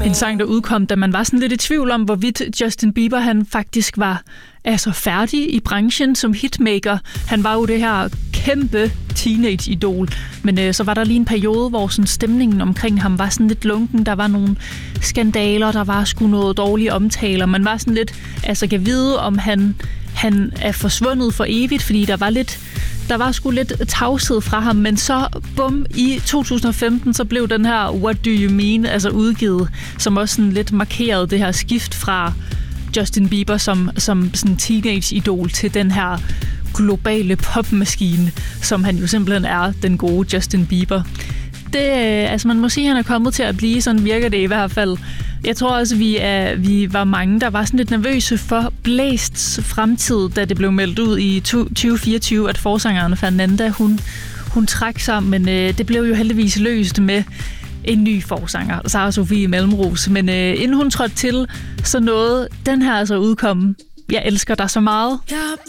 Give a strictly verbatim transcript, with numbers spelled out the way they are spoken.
En sang, der udkom, da man var sådan lidt i tvivl om, hvorvidt Justin Bieber han faktisk var altså færdig i branchen som hitmaker. Han var jo det her kæmpe teenage-idol, men øh, så var der lige en periode, hvor sådan, stemningen omkring ham var sådan lidt lunken. Der var nogle skandaler, der var sgu noget dårlige omtaler. Man var sådan lidt, altså kan vide, om han, han er forsvundet for evigt, fordi der var lidt... Der var sgu lidt tavshed fra ham, men så, bum, i to tusind og femten, så blev den her What Do You Mean altså udgivet, som også sådan lidt markerede det her skift fra Justin Bieber som, som sådan teenage-idol til den her globale popmaskine, som han jo simpelthen er, den gode Justin Bieber. Det, altså man må sige, at han er kommet til at blive, sådan virker det i hvert fald. Jeg tror også, at vi, er, vi var mange, der var sådan lidt nervøse for Blæsts fremtid, da det blev meldt ud i tyve fireogtyve, at forsangeren Fernanda, hun, hun trak sig, men øh, det blev jo heldigvis løst med en ny forsanger, Sara Sofie Malmros. Men øh, inden hun trådte til, så nåede den her altså udkomme. Jeg elsker dig så meget.